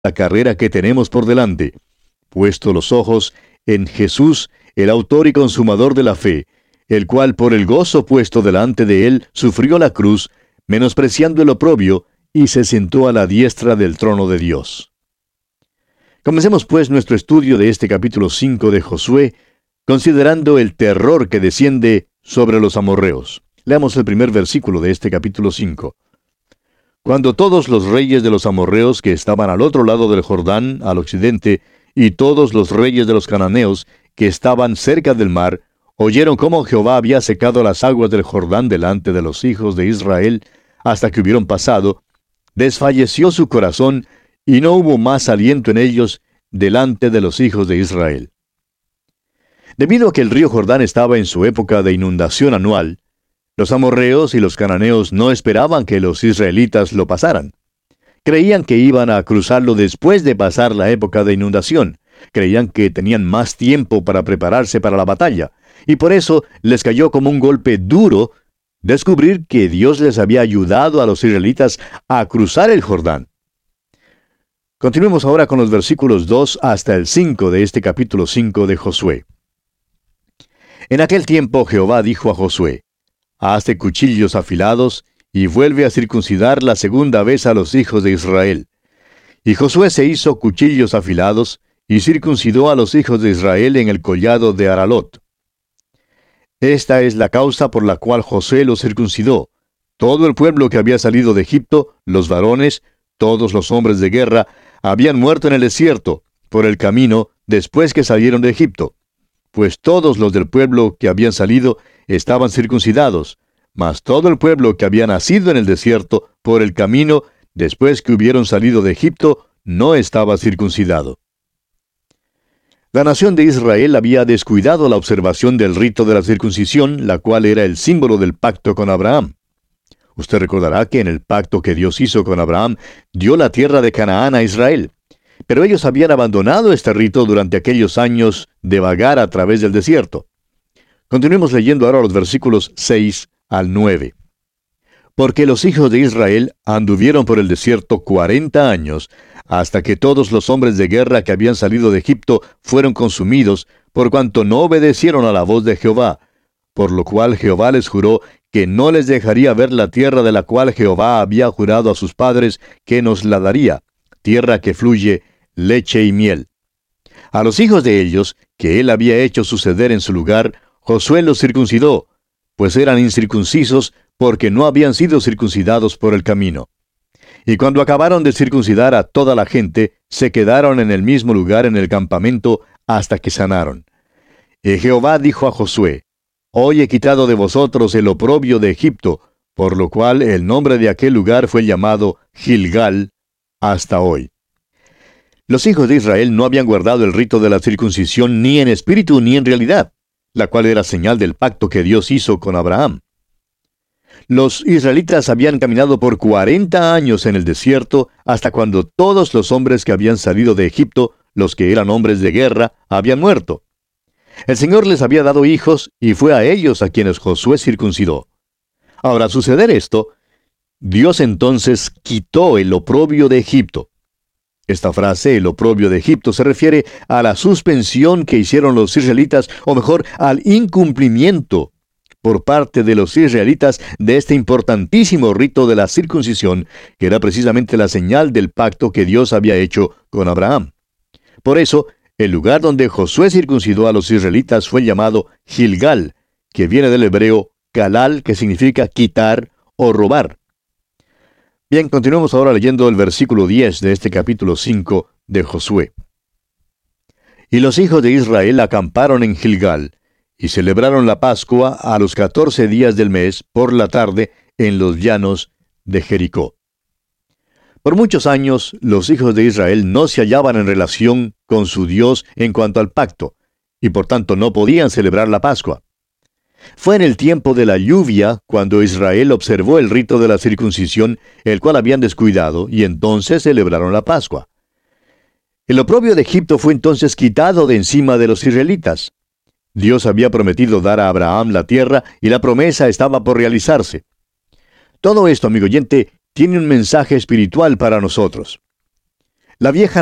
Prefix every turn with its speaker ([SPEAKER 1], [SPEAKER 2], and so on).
[SPEAKER 1] la carrera que tenemos por delante, puesto los ojos en Jesús, el autor y consumador de la fe, el cual por el gozo puesto delante de él sufrió la cruz, menospreciando el oprobio, y se sentó a la diestra del trono de Dios. Comencemos pues nuestro estudio de este capítulo 5 de Josué, considerando el terror que desciende sobre los amorreos. Leamos el primer versículo de este capítulo 5. Cuando todos los reyes de los amorreos que estaban al otro lado del Jordán, al occidente, y todos los reyes de los cananeos que estaban cerca del mar, oyeron cómo Jehová había secado las aguas del Jordán delante de los hijos de Israel, hasta que hubieron pasado, desfalleció su corazón, y no hubo más aliento en ellos delante de los hijos de Israel. Debido a que el río Jordán estaba en su época de inundación anual, los amorreos y los cananeos no esperaban que los israelitas lo pasaran. Creían que iban a cruzarlo después de pasar la época de inundación. Creían que tenían más tiempo para prepararse para la batalla, y por eso les cayó como un golpe duro descubrir que Dios les había ayudado a los israelitas a cruzar el Jordán. Continuemos ahora con los versículos 2 hasta el 5 de este capítulo 5 de Josué. En aquel tiempo Jehová dijo a Josué: Hazte cuchillos afilados, y vuelve a circuncidar la segunda vez a los hijos de Israel. Y Josué se hizo cuchillos afilados, y circuncidó a los hijos de Israel en el collado de Aralot. Esta es la causa por la cual Josué los circuncidó. Todo el pueblo que había salido de Egipto, los varones, todos los hombres de guerra, habían muerto en el desierto, por el camino, después que salieron de Egipto. Pues todos los del pueblo que habían salido estaban circuncidados, mas todo el pueblo que había nacido en el desierto, por el camino, después que hubieron salido de Egipto, no estaba circuncidado. La nación de Israel había descuidado la observación del rito de la circuncisión, la cual era el símbolo del pacto con Abraham. Usted recordará que en el pacto que Dios hizo con Abraham, dio la tierra de Canaán a Israel. Pero ellos habían abandonado este rito durante aquellos años de vagar a través del desierto. Continuemos leyendo ahora los versículos 6 al 9. Porque los hijos de Israel anduvieron por el desierto 40 años, hasta que todos los hombres de guerra que habían salido de Egipto fueron consumidos, por cuanto no obedecieron a la voz de Jehová, por lo cual Jehová les juró que no les dejaría ver la tierra de la cual Jehová había jurado a sus padres que nos la daría, tierra que fluye leche y miel. A los hijos de ellos, que él había hecho suceder en su lugar, Josué los circuncidó, pues eran incircuncisos porque no habían sido circuncidados por el camino. Y cuando acabaron de circuncidar a toda la gente, se quedaron en el mismo lugar en el campamento hasta que sanaron. Y Jehová dijo a Josué: Hoy he quitado de vosotros el oprobio de Egipto, por lo cual el nombre de aquel lugar fue llamado Gilgal hasta hoy. Los hijos de Israel no habían guardado el rito de la circuncisión ni en espíritu ni en realidad, la cual era señal del pacto que Dios hizo con Abraham. Los israelitas habían caminado por 40 años en el desierto, hasta cuando todos los hombres que habían salido de Egipto, los que eran hombres de guerra, habían muerto. El Señor les había dado hijos, y fue a ellos a quienes Josué circuncidó. Ahora, al suceder esto, Dios entonces quitó el oprobio de Egipto. Esta frase, el oprobio de Egipto, se refiere a la suspensión que hicieron los israelitas, o mejor, al incumplimiento por parte de los israelitas de este importantísimo rito de la circuncisión, que era precisamente la señal del pacto que Dios había hecho con Abraham. Por eso, el lugar donde Josué circuncidó a los israelitas fue llamado Gilgal, que viene del hebreo kalal, que significa quitar o robar. Bien, continuemos ahora leyendo el versículo 10 de este capítulo 5 de Josué. Y los hijos de Israel acamparon en Gilgal, y celebraron la Pascua a los 14 días del mes, por la tarde, en los llanos de Jericó. Por muchos años, los hijos de Israel no se hallaban en relación con su Dios en cuanto al pacto, y por tanto no podían celebrar la Pascua. Fue en el tiempo de la lluvia cuando Israel observó el rito de la circuncisión, el cual habían descuidado, y entonces celebraron la Pascua. El oprobio de Egipto fue entonces quitado de encima de los israelitas. Dios había prometido dar a Abraham la tierra, y la promesa estaba por realizarse. Todo esto, amigo oyente, tiene un mensaje espiritual para nosotros. La vieja